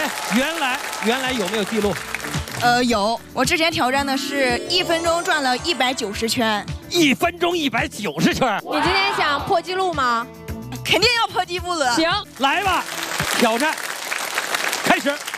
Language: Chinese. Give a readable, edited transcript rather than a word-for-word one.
原来有没有记录？ 有，我之前挑战的是1分钟转了190圈。 1分钟190圈。 你今天想破纪录吗？ 肯定要破纪录了。 行， 来吧，挑战开始。